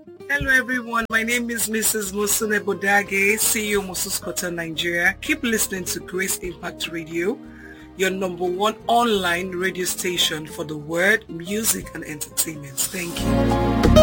Hello everyone, my name is Mrs. Musune Bodage, CEO Musus Cotton Nigeria. Keep listening to Grace Impact Radio, your number one online radio station for the word, music and entertainment. Thank you.